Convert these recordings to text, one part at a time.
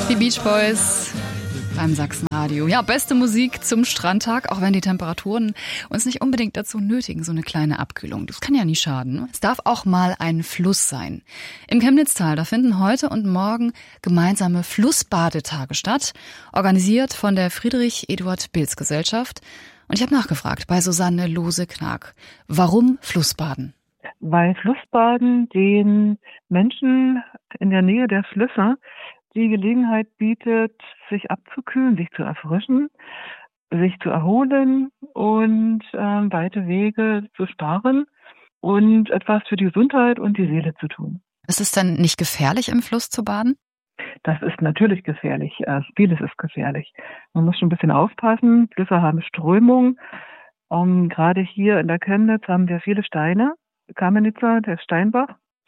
Die Beach Boys beim Sachsenradio. Ja, beste Musik zum Strandtag, auch wenn die Temperaturen uns nicht unbedingt dazu nötigen, so eine kleine Abkühlung. Das kann ja nie schaden. Es darf auch mal ein Fluss sein. Im Chemnitztal, da finden heute und morgen gemeinsame Flussbadetage statt, organisiert von der Friedrich-Eduard-Bilz-Gesellschaft. Und ich habe nachgefragt bei Susanne Lohse-Knag, warum Flussbaden? Weil Flussbaden den Menschen in der Nähe der Flüsse die Gelegenheit bietet, sich abzukühlen, sich zu erfrischen, sich zu erholen und weite Wege zu sparen und etwas für die Gesundheit und die Seele zu tun. Ist es denn nicht gefährlich, im Fluss zu baden? Das ist natürlich gefährlich. Vieles ist gefährlich. Man muss schon ein bisschen aufpassen. Flüsse haben Strömung. Gerade hier in der Chemnitz haben wir viele Steine. Kamenitzer, der Steinbach.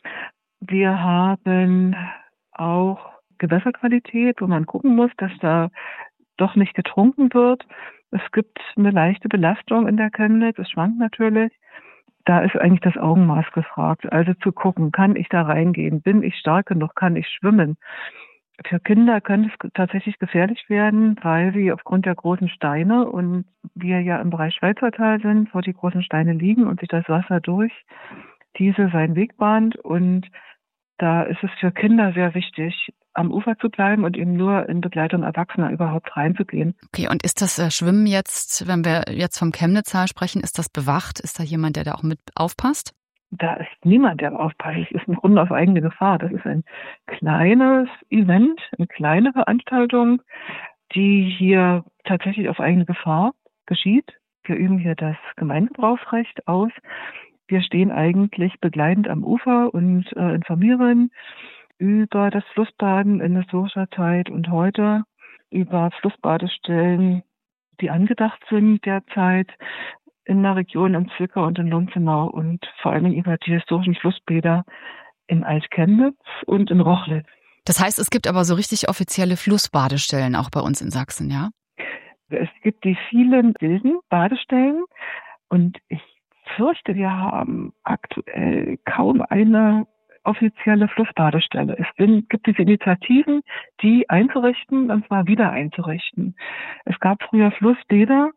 Wir haben auch Gewässerqualität, wo man gucken muss, dass da doch nicht getrunken wird. Es gibt eine leichte Belastung in der Chemnitz, es schwankt natürlich. Da ist eigentlich das Augenmaß gefragt. Also zu gucken, kann ich da reingehen? Bin ich stark genug? Kann ich schwimmen? Für Kinder kann es tatsächlich gefährlich werden, weil sie aufgrund der großen Steine und wir ja im Bereich Schweizertal sind, wo die großen Steine liegen und sich das Wasser durch diese seinen Weg bahnt. Und da ist es für Kinder sehr wichtig, am Ufer zu bleiben und eben nur in Begleitung Erwachsener überhaupt reinzugehen. Okay, und ist das Schwimmen jetzt, wenn wir jetzt vom Chemnitztal sprechen, ist das bewacht? Ist da jemand, der da auch mit aufpasst? Da ist niemand, der aufpasst. Es ist im Grunde auf eigene Gefahr. Das ist ein kleines Event, eine kleine Veranstaltung, die hier tatsächlich auf eigene Gefahr geschieht. Wir üben hier das Gemeingebrauchsrecht aus. Wir stehen eigentlich begleitend am Ufer und informieren über das Flussbaden in historischer Zeit und heute, über Flussbadestellen, die angedacht sind derzeit in der Region im Zwickau und in Lunzenau und vor allem über die historischen Flussbäder in Alt-Chemnitz und in Rochlitz. Das heißt, es gibt aber so richtig offizielle Flussbadestellen auch bei uns in Sachsen, ja? Es gibt die vielen wilden Badestellen und ich fürchte, wir haben aktuell kaum eine offizielle Flussbadestelle. Es gibt diese Initiativen, die einzurichten, und zwar wieder einzurichten. Es gab früher Flussbäder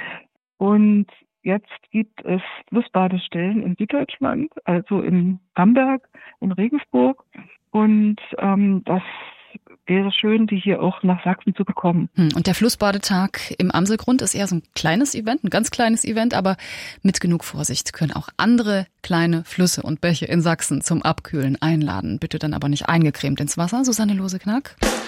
und jetzt gibt es Flussbadestellen in Süddeutschland, also in Bamberg, in Regensburg. Und das wäre schön, die hier auch nach Sachsen zu bekommen. Und der Flussbadetag im Amselgrund ist eher so ein kleines Event, ein ganz kleines Event, aber mit genug Vorsicht können auch andere kleine Flüsse und Bäche in Sachsen zum Abkühlen einladen. Bitte dann aber nicht eingecremt ins Wasser. Susanne Lohse-Knag.